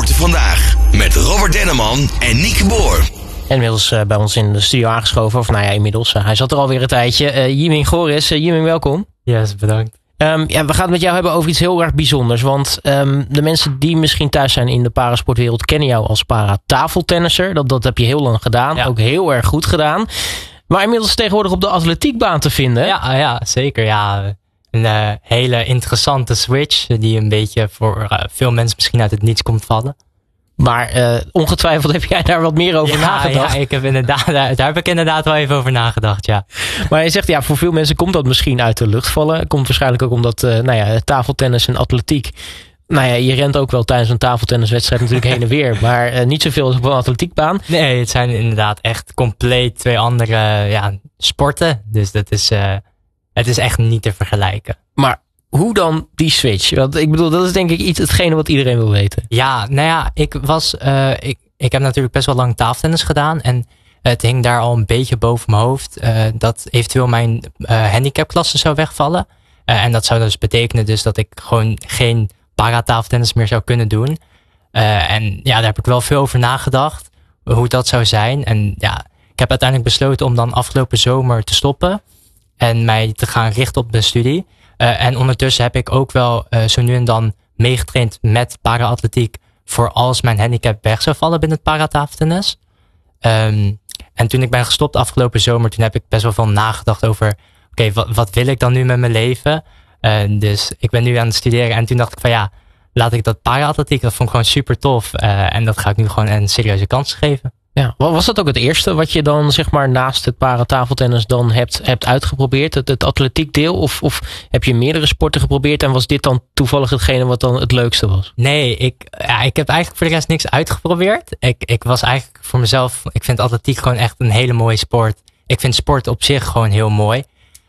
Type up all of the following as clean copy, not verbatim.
Sporten Vandaag met Robert Denneman en Nieke Boer. En inmiddels bij ons in de studio aangeschoven. Of nou ja, inmiddels. Hij zat er alweer een tijdje. Jiming Goris. Jiming, welkom. Yes, bedankt. We gaan het met jou hebben over iets heel erg bijzonders. Want de mensen die misschien thuis zijn in de parasportwereld kennen jou als para-tafeltennisser. Dat heb je heel lang gedaan. Ja. Ook heel erg goed gedaan. Maar inmiddels tegenwoordig op de atletiekbaan te vinden. Ja, zeker. Ja. Een hele interessante switch die een beetje voor veel mensen misschien uit het niets komt vallen. Maar ongetwijfeld heb jij daar wat meer over nagedacht. Ja, daar heb ik inderdaad wel even over nagedacht, ja. Maar je zegt, ja, voor veel mensen komt dat misschien uit de lucht vallen. Komt waarschijnlijk ook omdat tafeltennis en atletiek. Nou ja, je rent ook wel tijdens een tafeltenniswedstrijd natuurlijk heen en weer. Maar niet zoveel als op een atletiekbaan. Nee, het zijn inderdaad echt compleet twee andere sporten. Dus het is echt niet te vergelijken. Maar hoe dan die switch? Want ik bedoel, dat is denk ik hetgene wat iedereen wil weten. Ja, nou ja, ik heb natuurlijk best wel lang tafeltennis gedaan. En het hing daar al een beetje boven mijn hoofd. Dat eventueel mijn handicapklasse zou wegvallen. En dat zou dus betekenen dus dat ik gewoon geen paratafeltennis meer zou kunnen doen. En ja, daar heb ik wel veel over nagedacht. Hoe dat zou zijn. En ja, ik heb uiteindelijk besloten om dan afgelopen zomer te stoppen. En mij te gaan richten op mijn studie. En ondertussen heb ik ook wel zo nu en dan meegetraind met para-atletiek. Voor als mijn handicap weg zou vallen binnen het paratafeltennis. En toen ik ben gestopt afgelopen zomer, toen heb ik best wel veel nagedacht over, oké, wat wil ik dan nu met mijn leven? Dus ik ben nu aan het studeren en toen dacht ik van ja, laat ik dat para-atletiek, dat vond ik gewoon super tof. En dat ga ik nu gewoon een serieuze kans geven. Ja, was dat ook het eerste wat je dan zeg maar naast het paratafeltennis dan hebt uitgeprobeerd? Het atletiek deel? Of heb je meerdere sporten geprobeerd en was dit dan toevallig hetgene wat dan het leukste was? Nee, ik heb eigenlijk voor de rest niks uitgeprobeerd. Ik was eigenlijk voor mezelf, ik vind atletiek gewoon echt een hele mooie sport. Ik vind sport op zich gewoon heel mooi.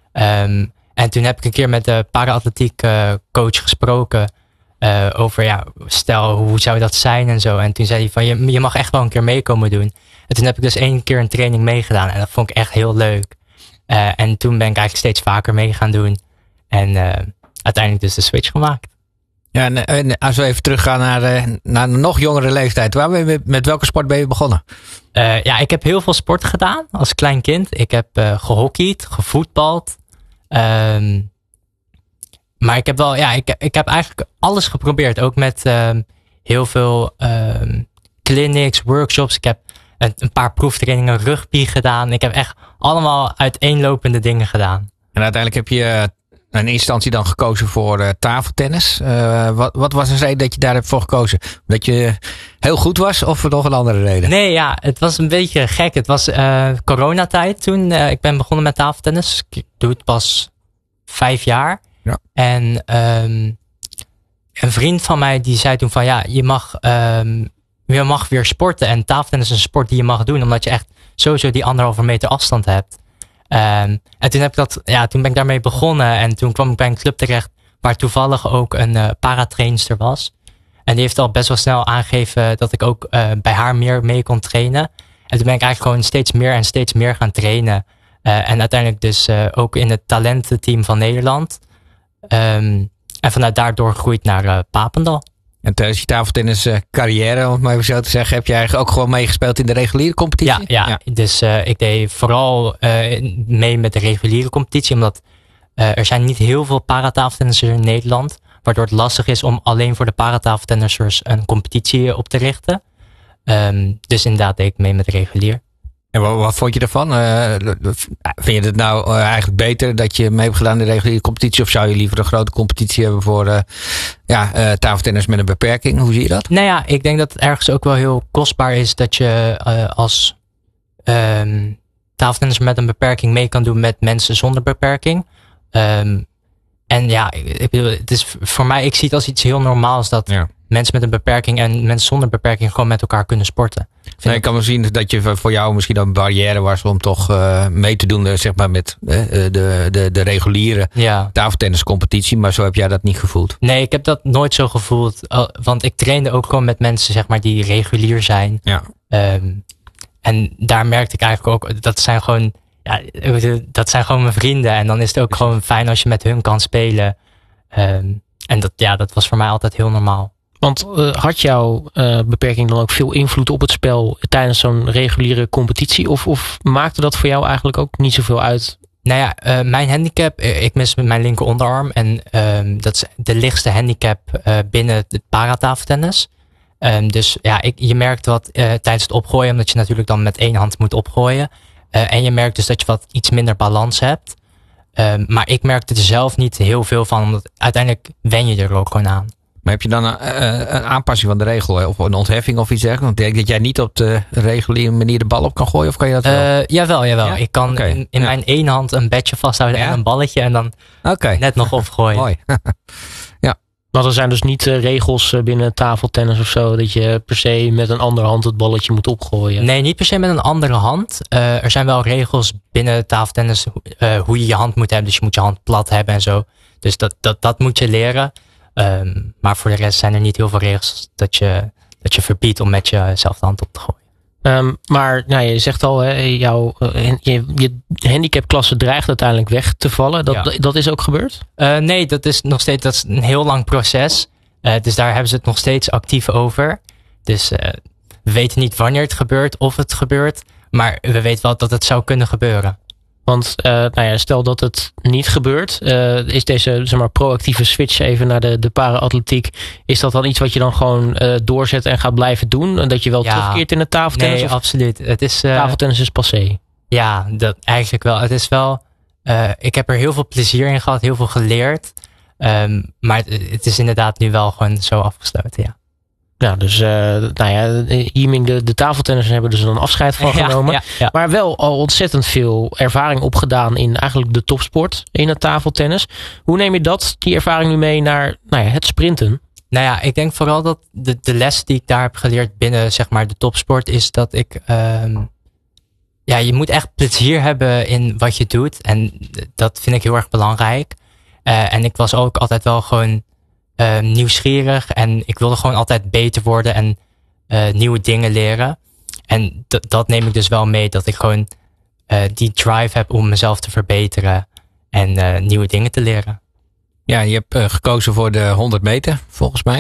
En toen heb ik een keer met de para-atletiek coach gesproken. Over stel hoe zou dat zijn en zo. En toen zei hij van je mag echt wel een keer meekomen doen. En toen heb ik dus 1 keer een training meegedaan. En dat vond ik echt heel leuk. En toen ben ik eigenlijk steeds vaker mee gaan doen. En uiteindelijk dus de switch gemaakt. Ja, en als we even teruggaan naar een nog jongere leeftijd. Met welke sport ben je begonnen? Ik heb heel veel sport gedaan als klein kind. Ik heb gehockeyd, gevoetbald. Maar ik heb wel, ik heb eigenlijk alles geprobeerd. Ook met heel veel clinics, workshops. Ik heb een paar proeftrainingen rugby gedaan. Ik heb echt allemaal uiteenlopende dingen gedaan. En uiteindelijk heb je in eerste instantie dan gekozen voor tafeltennis. Wat was de reden dat je daar hebt voor gekozen? Dat je heel goed was of voor nog een andere reden? Nee, ja, het was een beetje gek. Het was coronatijd toen. Ik ben begonnen met tafeltennis. Ik doe het pas 5 jaar. Ja. En een vriend van mij die zei toen van je mag weer sporten. En tafeltennis is een sport die je mag doen. Omdat je echt sowieso die 1,5 meter afstand hebt. En toen toen ben ik daarmee begonnen. En toen kwam ik bij een club terecht waar toevallig ook een paratrainster was. En die heeft al best wel snel aangegeven dat ik ook bij haar meer mee kon trainen. En toen ben ik eigenlijk gewoon steeds meer gaan trainen. En uiteindelijk dus ook in het talententeam van Nederland. En vanuit daar doorgegroeid naar Papendal. En tijdens je tafeltennis carrière, om het maar even zo te zeggen, heb je eigenlijk ook gewoon meegespeeld in de reguliere competitie? Ja. Dus ik deed vooral mee met de reguliere competitie. Omdat er zijn niet heel veel paratafeltennissers in Nederland. Waardoor het lastig is om alleen voor de paratafeltennissers een competitie op te richten. Dus inderdaad deed ik mee met regulier. En wat vond je ervan? Vind je het nou eigenlijk beter dat je mee hebt gedaan in de reguliere competitie? Of zou je liever een grote competitie hebben voor tafeltennis met een beperking? Hoe zie je dat? Nou ja, ik denk dat het ergens ook wel heel kostbaar is dat je als tafeltennisser met een beperking mee kan doen met mensen zonder beperking. En ja, ik bedoel, het is voor mij, ik zie het als iets heel normaals dat mensen met een beperking en mensen zonder beperking gewoon met elkaar kunnen sporten. Ik kan wel zien dat je voor jou misschien een barrière was om toch mee te doen zeg maar met de reguliere tafeltenniscompetitie. Maar zo heb jij dat niet gevoeld? Nee, ik heb dat nooit zo gevoeld. Want ik trainde ook gewoon met mensen zeg maar die regulier zijn. Ja. En daar merkte ik eigenlijk ook, dat zijn gewoon mijn vrienden. En dan is het ook gewoon fijn als je met hun kan spelen. En dat was voor mij altijd heel normaal. Want had jouw beperking dan ook veel invloed op het spel tijdens zo'n reguliere competitie? Of maakte dat voor jou eigenlijk ook niet zoveel uit? Nou ja, mijn handicap, ik mis mijn linker onderarm. En dat is de lichtste handicap binnen het paratafeltennis. Dus ja, je merkt wat tijdens het opgooien, omdat je natuurlijk dan met 1 hand moet opgooien. En je merkt dus dat je wat iets minder balans hebt. Maar ik merkte er zelf niet heel veel van, omdat uiteindelijk wen je er ook gewoon aan. Maar heb je dan een aanpassing van de regel of een ontheffing of iets dergelijks? Want ik denk dat jij niet op de reguliere manier de bal op kan gooien, of kan je dat wel? Jawel. Ja? Ik kan in mijn 1 hand een bedje vasthouden en een balletje en dan net nog opgooien. Mooi. Want er zijn dus niet regels binnen tafeltennis of zo, dat je per se met een andere hand het balletje moet opgooien? Nee, niet per se met een andere hand. Er zijn wel regels binnen tafeltennis hoe je je hand moet hebben. Dus je moet je hand plat hebben en zo. Dus dat moet je leren. Maar voor de rest zijn er niet heel veel regels dat je verbiedt om met jezelf de hand op te gooien. Maar nou, je zegt al, hè, je handicapklasse dreigt uiteindelijk weg te vallen. Dat is ook gebeurd? Nee, dat is een heel lang proces. Dus daar hebben ze het nog steeds actief over. Dus we weten niet wanneer het gebeurt of het gebeurt. Maar we weten wel dat het zou kunnen gebeuren. Want stel dat het niet gebeurt, is deze proactieve switch even naar de para-atletiek, is dat dan iets wat je dan gewoon doorzet en gaat blijven doen? En dat je wel terugkeert in het tafeltennis? Nee, absoluut. Het is, tafeltennis is passé. Ja, dat eigenlijk wel. Het is wel, ik heb er heel veel plezier in gehad, heel veel geleerd. Maar het is inderdaad nu wel gewoon zo afgesloten, ja. Ja, dus Yiming, de tafeltennissers hebben dus een afscheid van genomen. Ja. Maar wel al ontzettend veel ervaring opgedaan in eigenlijk de topsport in het tafeltennis. Hoe neem je die ervaring nu mee naar het sprinten? Nou ja, ik denk vooral dat de les die ik daar heb geleerd binnen zeg maar de topsport is dat ik... je moet echt plezier hebben in wat je doet. En dat vind ik heel erg belangrijk. En ik was ook altijd wel gewoon... nieuwsgierig en ik wilde gewoon altijd beter worden en nieuwe dingen leren. En dat neem ik dus wel mee, dat ik gewoon die drive heb om mezelf te verbeteren en nieuwe dingen te leren. Ja, je hebt gekozen voor de 100 meter, volgens mij.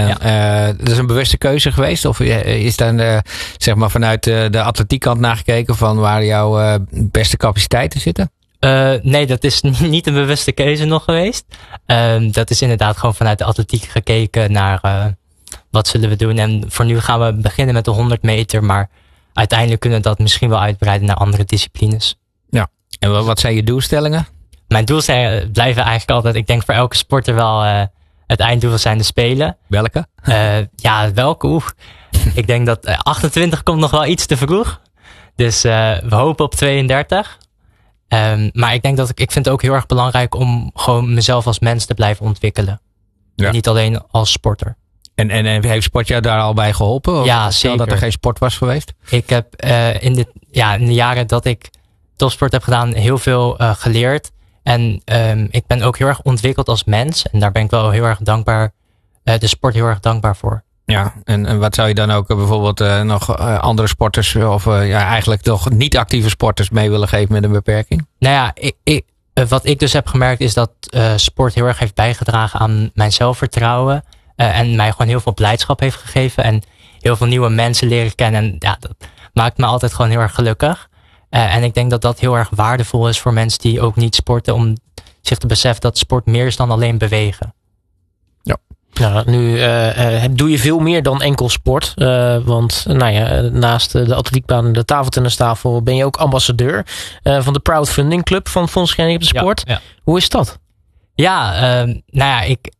Dat is een bewuste keuze geweest? Of is dan zeg maar vanuit de atletiekkant nagekeken van waar jouw beste capaciteiten zitten? Nee, dat is niet een bewuste keuze nog geweest. Dat is inderdaad gewoon vanuit de atletiek gekeken naar wat zullen we doen. En voor nu gaan we beginnen met de 100 meter. Maar uiteindelijk kunnen we dat misschien wel uitbreiden naar andere disciplines. Ja. En wat zijn je doelstellingen? Mijn doelstellingen blijven eigenlijk altijd, ik denk voor elke sporter wel het einddoel zijn de Spelen. Welke? Welke? Ik denk dat 28 komt nog wel iets te vroeg. Dus we hopen op 32. Maar ik denk dat ik vind het ook heel erg belangrijk om gewoon mezelf als mens te blijven ontwikkelen. Ja. Niet alleen als sporter. En heeft sport jou daar al bij geholpen? Of ja, zeker. Dat er geen sport was geweest? Ik heb in de jaren dat ik topsport heb gedaan heel veel geleerd. En ik ben ook heel erg ontwikkeld als mens. En daar ben ik wel heel erg dankbaar, de sport heel erg dankbaar voor. Ja, en wat zou je dan ook bijvoorbeeld nog andere sporters of eigenlijk toch niet actieve sporters mee willen geven met een beperking? Nou ja, wat ik dus heb gemerkt is dat sport heel erg heeft bijgedragen aan mijn zelfvertrouwen. En mij gewoon heel veel blijdschap heeft gegeven. En heel veel nieuwe mensen leren kennen. En ja, dat maakt me altijd gewoon heel erg gelukkig. En ik denk dat dat heel erg waardevol is voor mensen die ook niet sporten. Om zich te beseffen dat sport meer is dan alleen bewegen. Ja. Nou, nu doe je veel meer dan enkel sport. Want naast de atletiekbaan en de tafeltennistafel ben je ook ambassadeur van de Crowdfunding Club van Fonds Gehandicapten Sport. Ja. Hoe is dat? Ja,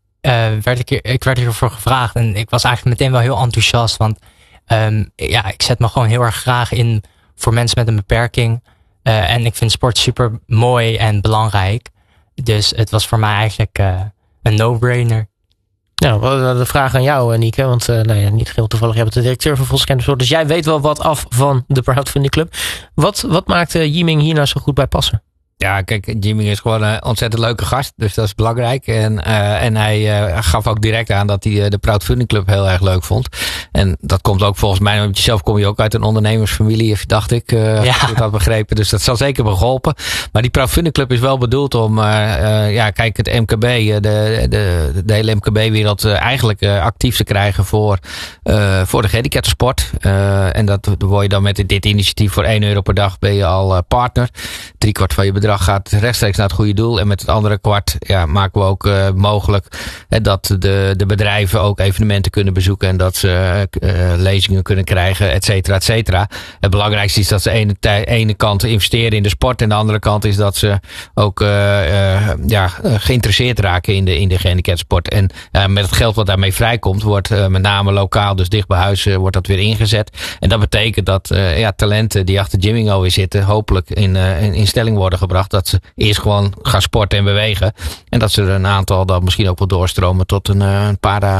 ik werd hiervoor gevraagd en ik was eigenlijk meteen wel heel enthousiast. Want ik zet me gewoon heel erg graag in voor mensen met een beperking. En ik vind sport super mooi en belangrijk. Dus het was voor mij eigenlijk een no-brainer. Nou, de vraag aan jou, Nieke. Want niet geheel toevallig, jij bent de directeur van Fonds Gehandicapten Sport. Dus jij weet wel wat af van de Crowdfunding Club. Wat maakt Yiming hier nou zo goed bij passen? Ja, kijk, Jimmy is gewoon een ontzettend leuke gast. Dus dat is belangrijk. En hij gaf ook direct aan dat hij de Proudfunding Club heel erg leuk vond. En dat komt ook volgens mij, want zelf kom je ook uit een ondernemersfamilie, dacht ik. Als ik het had begrepen. Dus dat zal zeker hebben geholpen. Maar die Proudfunding Club is wel bedoeld om, kijk, het MKB, de hele MKB-wereld eigenlijk actief te krijgen voor de gehandicaptensport. En dat word je dan met dit initiatief voor €1 per dag ben je al partner. 3/4 van je bedrag gaat rechtstreeks naar het goede doel. En met het andere kwart maken we ook mogelijk dat de bedrijven ook evenementen kunnen bezoeken. En dat ze lezingen kunnen krijgen, et cetera, et cetera. Het belangrijkste is dat ze ene kant investeren in de sport. En de andere kant is dat ze ook geïnteresseerd raken in de gehandicaptensport. En met het geld wat daarmee vrijkomt, wordt met name lokaal, dus dicht bij huis, wordt dat weer ingezet. En dat betekent dat talenten die achter Jimingo weer zitten, hopelijk in stelling worden gebracht. Dat ze eerst gewoon gaan sporten en bewegen. En dat ze er een aantal dan misschien ook wel doorstromen tot een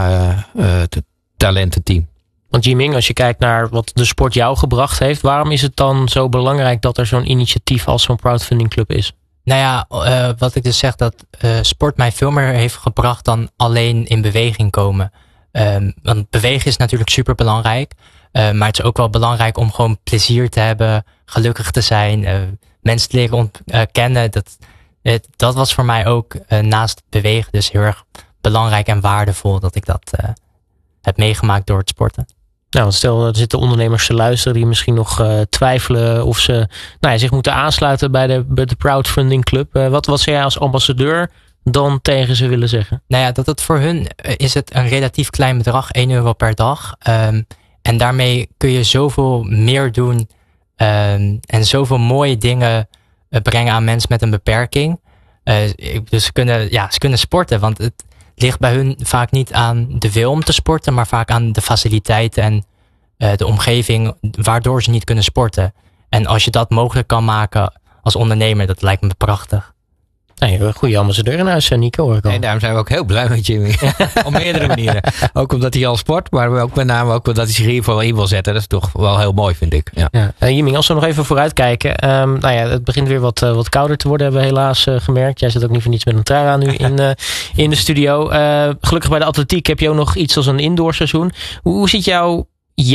para-talententeam. Want Jiming, als je kijkt naar wat de sport jou gebracht heeft, waarom is het dan zo belangrijk dat er zo'n initiatief als zo'n Proudfunding Club is? Nou ja, wat ik dus zeg, dat sport mij veel meer heeft gebracht dan alleen in beweging komen. Want bewegen is natuurlijk super belangrijk. Maar het is ook wel belangrijk om gewoon plezier te hebben, gelukkig te zijn, mensen te leren kennen. Dat was voor mij ook naast bewegen dus heel erg belangrijk en waardevol dat ik dat heb meegemaakt door het sporten. Nou, stel, er zitten ondernemers te luisteren die misschien nog twijfelen of ze zich moeten aansluiten bij de Proudfunding Club. Wat zou jij als ambassadeur dan tegen ze willen zeggen? Nou ja, dat het voor hun is het een relatief klein bedrag, €1 per dag. En daarmee kun je zoveel meer doen en zoveel mooie dingen brengen aan mensen met een beperking. Dus ze kunnen sporten, want het ligt bij hun vaak niet aan de wil om te sporten, maar vaak aan de faciliteiten en de omgeving waardoor ze niet kunnen sporten. En als je dat mogelijk kan maken als ondernemer, dat lijkt me prachtig. Nee, goede ambassadeur in huis, Nico, hoor ik al. En daarom zijn we ook heel blij met Jimmy. Op meerdere manieren. Ook omdat hij al sport, maar ook met name ook omdat hij zich hiervoor in wil zetten. Dat is toch wel heel mooi, vind ik. Ja. Jimmy, als we nog even vooruit kijken. Het begint weer wat kouder te worden, hebben we helaas gemerkt. Jij zit ook niet voor niets met een trui aan nu in de studio. Gelukkig bij de atletiek heb je ook nog iets als een indoorseizoen. Hoe ziet jouw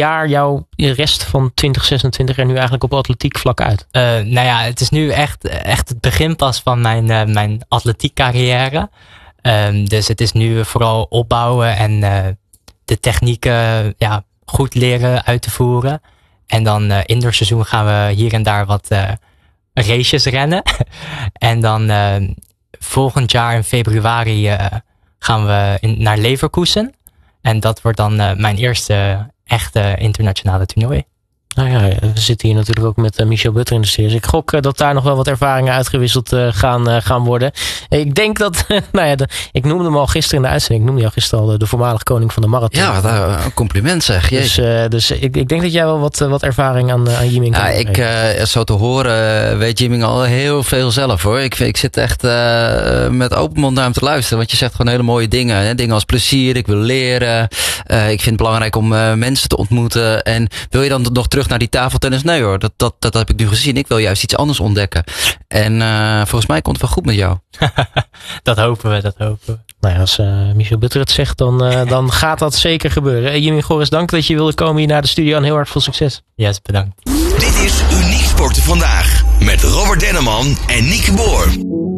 rest van 2026 er nu eigenlijk op atletiek vlak uit? Het is nu echt het begin pas van mijn atletiek carrière. Dus het is nu vooral opbouwen en de technieken goed leren uit te voeren. En dan indoorseizoen gaan we hier en daar wat races rennen. En dan volgend jaar in februari gaan we naar Leverkusen. En dat wordt dan mijn eerste echte internationale toernooi. Nou ja, we zitten hier natuurlijk ook met Michel Butter in de studio. Dus ik gok dat daar nog wel wat ervaringen uitgewisseld gaan worden. Ik denk dat, ik noemde hem al gisteren in de uitzending. Ik noemde jou gisteren al de voormalig koning van de marathon. Ja, wat een compliment zeg. Dus ik denk dat jij wel wat ervaring aan Jiming kan krijgen. Zo te horen weet Jiming al heel veel zelf hoor. Ik zit echt met open mond naar hem te luisteren. Want je zegt gewoon hele mooie dingen. Hè? Dingen als plezier, ik wil leren. Ik vind het belangrijk om mensen te ontmoeten. En wil je dan nog terug naar die tafeltennis? Nee hoor, dat heb ik nu gezien. Ik wil juist iets anders ontdekken. En volgens mij komt het wel goed met jou. Dat hopen we. Nou ja, als Michel Butter het zegt, dan gaat dat zeker gebeuren. Jimmy Goris, dank dat je wilde komen hier naar de studio en heel erg veel succes. Yes, bedankt. Dit is Uniek Sporten Vandaag met Robert Denneman en Nieke Boer.